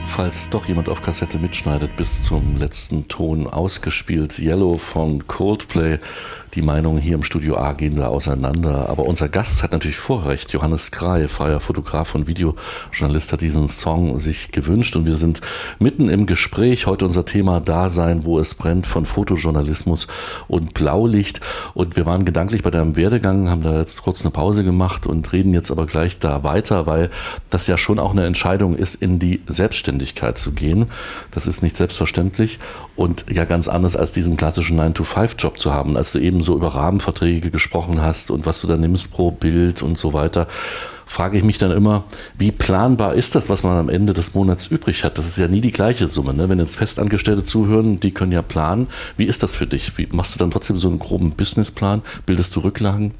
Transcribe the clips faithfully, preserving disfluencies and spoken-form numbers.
falls doch jemand auf Kassette mitschneidet, bis zum letzten Ton ausgespielt. Yellow von Coldplay. Die Meinungen hier im Studio A gehen da auseinander. Aber unser Gast hat natürlich Vorrecht. Johannes Krey, freier Fotograf und Videojournalist, hat diesen Song sich gewünscht. Und wir sind mitten im Gespräch. Heute unser Thema Dasein, wo es brennt, von Fotojournalismus und Blaulicht. Und wir waren gedanklich bei deinem Werdegang, haben da jetzt kurz eine Pause gemacht und reden jetzt aber gleich da weiter, weil das ja schon auch eine Entscheidung ist, in die Selbstständigkeit zu gehen. Das ist nicht selbstverständlich und ja ganz anders als diesen klassischen nine to five Job zu haben, als du eben so über Rahmenverträge gesprochen hast und was du da nimmst pro Bild und so weiter, frage ich mich dann immer, wie planbar ist das, was man am Ende des Monats übrig hat? Das ist ja nie die gleiche Summe, ne? Wenn jetzt Festangestellte zuhören, die können ja planen. Wie ist das für dich? Wie machst du dann trotzdem so einen groben Businessplan? Bildest du Rücklagen?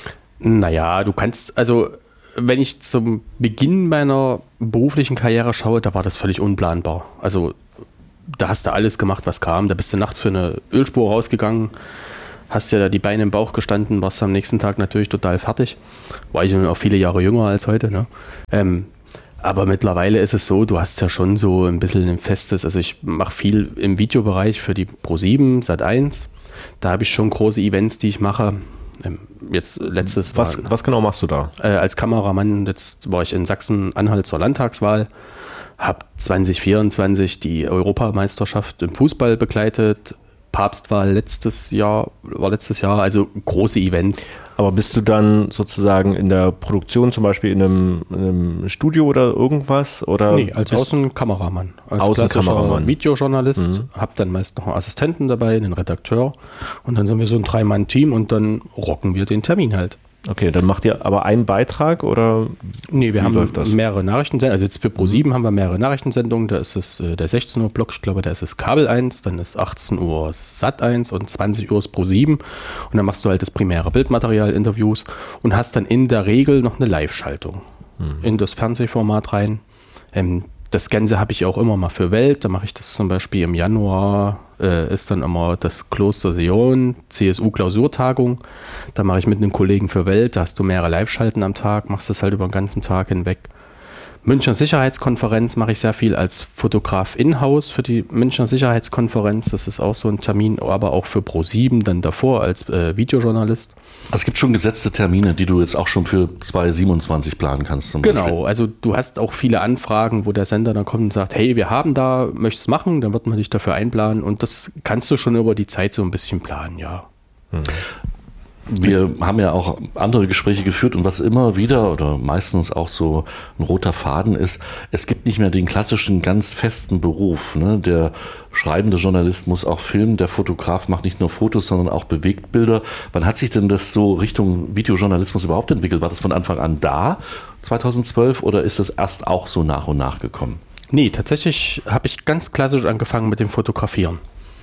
Naja, du kannst, also wenn ich zum Beginn meiner beruflichen Karriere schaue, da war das völlig unplanbar. Also da hast du alles gemacht, was kam. Da bist du nachts für eine Ölspur rausgegangen, hast ja da die Beine im Bauch gestanden, warst am nächsten Tag natürlich total fertig. War ich auch viele Jahre jünger als heute, ne? Ähm, aber mittlerweile ist es so, du hast ja schon so ein bisschen ein festes, also ich mache viel im Videobereich für die Pro sieben, Sat eins. Da habe ich schon große Events, die ich mache. Ähm, jetzt letztes was, war, was genau machst du da? Äh, als Kameramann, jetzt war ich in Sachsen-Anhalt zur Landtagswahl, habe zwanzig vierundzwanzig die Europameisterschaft im Fußball begleitet. Papstwahl letztes Jahr, war letztes Jahr, also große Events. Aber bist du dann sozusagen in der Produktion, zum Beispiel in einem, in einem Studio oder irgendwas? Oder nee, als Außenkameramann. Als Außenkameramann. Videojournalist, mhm. Habe dann meist noch einen Assistenten dabei, einen Redakteur und dann sind wir so ein Drei-Mann-Team und dann rocken wir den Termin halt. Okay, dann macht ihr aber einen Beitrag oder nee, wir haben mehrere Nachrichtensendungen. Also jetzt für Pro sieben haben wir mehrere Nachrichtensendungen. Da ist es äh, der sechzehn Uhr Block, ich glaube, da ist es Kabel eins, dann ist achtzehn Uhr Sat eins und zwanzig Uhr ist Pro sieben. Und dann machst du halt das primäre Bildmaterial, Interviews und hast dann in der Regel noch eine Live-Schaltung mhm. in das Fernsehformat rein. Ähm, das Ganze habe ich auch immer mal für Welt. Da mache ich das zum Beispiel im Januar, äh, ist dann immer das Kloster Sion, C S U-Klausurtagung. Da mache ich mit einem Kollegen für Welt, da hast du mehrere Live-Schalten am Tag, machst das halt über den ganzen Tag hinweg. Münchner Sicherheitskonferenz mache ich sehr viel als Fotograf in-house für die Münchner Sicherheitskonferenz. Das ist auch so ein Termin, aber auch für Pro sieben dann davor als äh, Videojournalist. Also es gibt schon gesetzte Termine, die du jetzt auch schon für zwanzig siebenundzwanzig planen kannst zum Beispiel. Genau, also du hast auch viele Anfragen, wo der Sender dann kommt und sagt, hey, wir haben da, möchtest du machen, dann wird man dich dafür einplanen und das kannst du schon über die Zeit so ein bisschen planen, ja. Hm. Wir haben ja auch andere Gespräche geführt und was immer wieder oder meistens auch so ein roter Faden ist, es gibt nicht mehr den klassischen ganz festen Beruf. Ne? Der schreibende Journalist muss auch filmen, der Fotograf macht nicht nur Fotos, sondern auch Bewegtbilder. Wann hat sich denn das so Richtung Videojournalismus überhaupt entwickelt? War das von Anfang an da, zweitausendzwölf, oder ist das erst auch so nach und nach gekommen? Nee, tatsächlich habe ich ganz klassisch angefangen mit dem Fotografieren.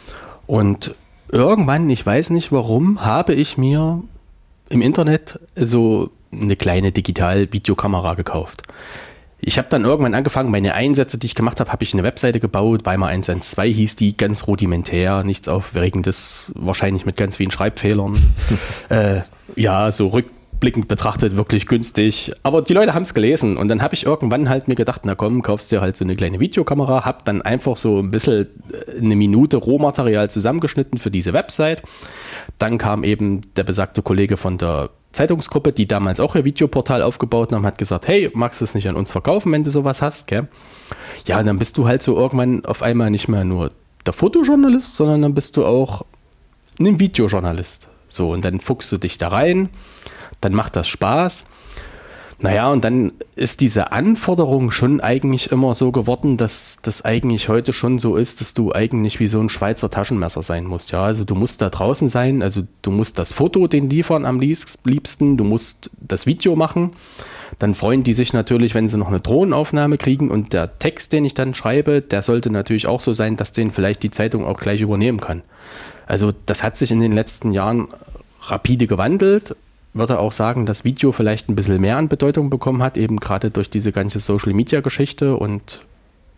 Und irgendwann, ich weiß nicht warum, habe ich mir im Internet so eine kleine Digital-Videokamera gekauft. Ich habe dann irgendwann angefangen, meine Einsätze, die ich gemacht habe, habe ich eine Webseite gebaut, Weimar eins eins zwei hieß die, ganz rudimentär, nichts Aufregendes, wahrscheinlich mit ganz vielen Schreibfehlern. äh, ja, so rückblickend betrachtet wirklich günstig, aber die Leute haben es gelesen und dann habe ich irgendwann halt mir gedacht, na komm, kaufst dir halt so eine kleine Videokamera, habe dann einfach so ein bisschen eine Minute Rohmaterial zusammengeschnitten für diese Website. Dann kam eben der besagte Kollege von der Zeitungsgruppe, die damals auch ihr Videoportal aufgebaut haben, hat gesagt, hey, magst du es nicht an uns verkaufen, wenn du sowas hast, gell? Ja, und dann bist du halt so irgendwann auf einmal nicht mehr nur der Fotojournalist, sondern dann bist du auch ein Videojournalist. So, und dann fuchst du dich da rein, dann macht das Spaß. Naja, und dann ist diese Anforderung schon eigentlich immer so geworden, dass das eigentlich heute schon so ist, dass du eigentlich wie so ein Schweizer Taschenmesser sein musst. Ja, also du musst da draußen sein, also du musst das Foto den liefern am liebsten, du musst das Video machen. Dann freuen die sich natürlich, wenn sie noch eine Drohnenaufnahme kriegen und der Text, den ich dann schreibe, der sollte natürlich auch so sein, dass den vielleicht die Zeitung auch gleich übernehmen kann. Also das hat sich in den letzten Jahren rapide gewandelt. Würde auch sagen, dass Video vielleicht ein bisschen mehr an Bedeutung bekommen hat, eben gerade durch diese ganze Social-Media-Geschichte und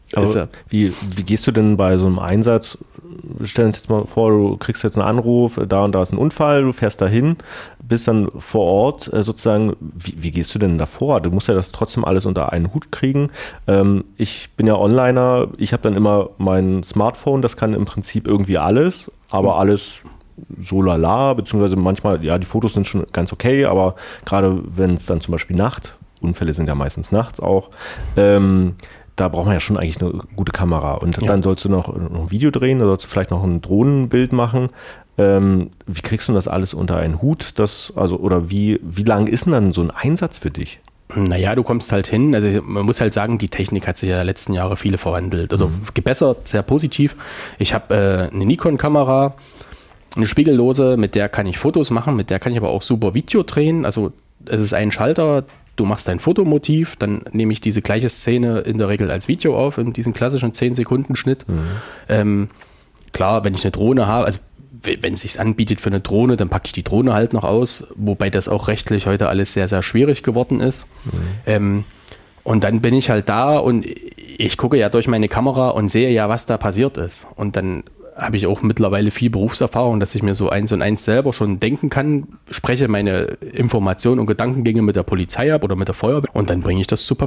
Aber wie, wie gehst du denn bei so einem Einsatz, stell uns jetzt mal vor, du kriegst jetzt einen Anruf, da und da ist ein Unfall, du fährst dahin, bist dann vor Ort sozusagen, wie, wie gehst du denn davor? Du musst ja das trotzdem alles unter einen Hut kriegen. Ähm, ich bin ja Onliner, ich habe dann immer mein Smartphone, das kann im Prinzip irgendwie alles, aber alles so lala, beziehungsweise manchmal, ja, die Fotos sind schon ganz okay, aber gerade wenn es dann zum Beispiel Nacht, Unfälle sind ja meistens nachts auch, ähm, da braucht man ja schon eigentlich eine gute Kamera. Und ja. dann sollst du noch, noch ein Video drehen, oder sollst du vielleicht noch ein Drohnenbild machen. Ähm, wie kriegst du das alles unter einen Hut? Das, also, oder wie, wie lang ist denn dann so ein Einsatz für dich? Naja, du kommst halt hin. Also man muss halt sagen, die Technik hat sich ja in den letzten Jahren viele verwandelt. Also mhm. gebessert, sehr positiv. Ich habe äh, eine Nikon-Kamera, eine spiegellose, mit der kann ich Fotos machen, mit der kann ich aber auch super Video drehen. Also es ist ein Schalter, du machst dein Fotomotiv, dann nehme ich diese gleiche Szene in der Regel als Video auf, in diesem klassischen zehn Sekunden Schnitt. Mhm. Ähm, klar, wenn ich eine Drohne habe, also wenn es sich anbietet für eine Drohne, dann packe ich die Drohne halt noch aus, wobei das auch rechtlich heute alles sehr, sehr schwierig geworden ist. Mhm. Ähm, und dann bin ich halt da und ich gucke ja durch meine Kamera und sehe ja, was da passiert ist. Und dann habe ich auch mittlerweile viel Berufserfahrung, dass ich mir so eins und eins selber schon denken kann, spreche meine Informationen und Gedankengänge mit der Polizei ab oder mit der Feuerwehr und dann bringe ich das zu Papier.